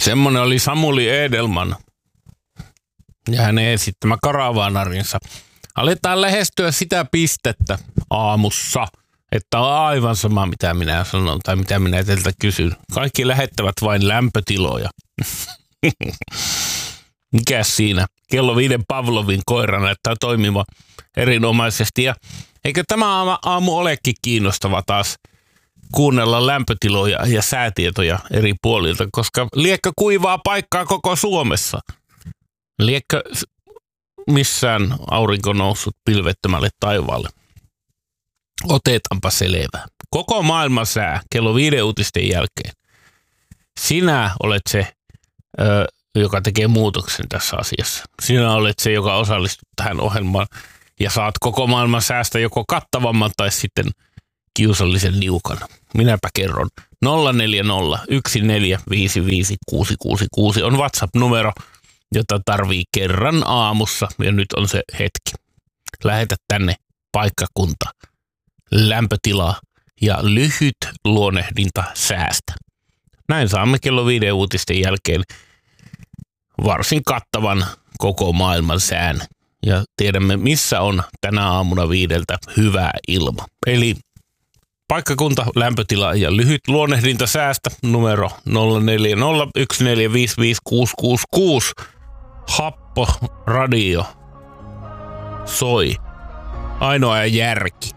Semmoinen oli Samuli Edelman ja hänen esittämä karavaanarinsa. Aletaan lähestyä sitä pistettä aamussa, että on aivan sama mitä minä sanon tai mitä minä teiltä kysyn. Kaikki lähettävät vain lämpötiloja. Mikäs siinä? Kello 5 Pavlovin koira näyttää toimiva erinomaisesti. Ja eikö tämä aamu olekin kiinnostava taas kuunnella lämpötiloja ja säätietoja eri puolilta, koska liekkä kuivaa paikkaa koko Suomessa. Liekkä missään aurinko noussut pilvettömälle taivaalle. Otetaanpa selvää. Koko maailman sää kello 5 uutisten jälkeen. Sinä olet se, joka tekee muutoksen tässä asiassa. Sinä olet se, joka osallistut tähän ohjelmaan ja saat koko maailman säästä joko kattavamman tai sitten kiusallisen niukan. Minäpä kerron. 0401455666 on WhatsApp-numero, jota tarvii kerran aamussa ja nyt on se hetki. Lähetä tänne paikkakunta, lämpötila ja lyhyt luonnehdinta säästä. Näin saamme kello 5 uutisten jälkeen varsin kattavan koko maailman sään ja tiedämme missä on tänä aamuna 5 hyvää ilma. Eli paikkakunta, lämpötila ja lyhyt luonnehdinta säästä numero 0401455666. Happo radio soi. Ainoa järki.